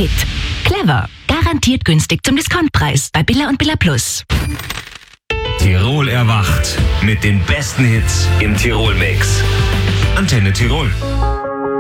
Hit. Clever. Garantiert günstig zum Discountpreis bei Billa und Billa Plus. Tirol erwacht mit den besten Hits im Tirol-Mix. Antenne Tirol.